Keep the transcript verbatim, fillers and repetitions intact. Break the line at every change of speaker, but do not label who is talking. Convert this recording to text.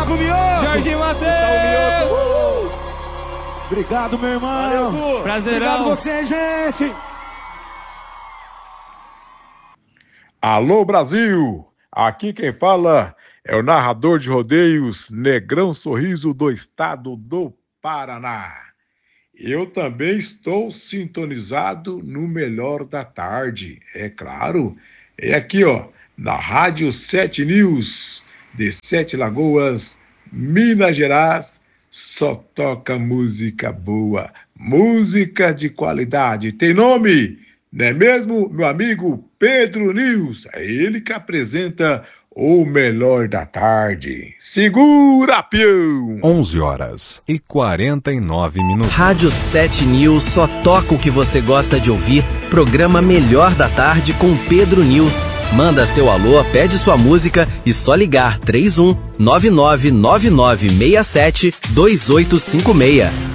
Gustavo Mioto.
Jorge Matheus.
Gustavo Mioto. Uh! Obrigado, meu irmão.
Valeu, Gu. Prazerão.
Obrigado você, gente.
Alô, Brasil! Aqui quem fala é o narrador de rodeios Negrão Sorriso do estado do Paraná. Eu também estou sintonizado no Melhor da Tarde, é claro. É aqui, ó, na Rádio Sete News, de Sete Lagoas, Minas Gerais. Só toca música boa, música de qualidade. Tem nome? Não é mesmo, meu amigo Pedro News? É ele que apresenta o Melhor da Tarde. Segura, peão!
onze horas e quarenta e nove minutos.
Rádio Sete News só toca o que você gosta de ouvir. Programa Melhor da Tarde com Pedro News. Manda seu alô, pede sua música e só ligar três um nove nove nove nove seis sete dois oito cinco seis.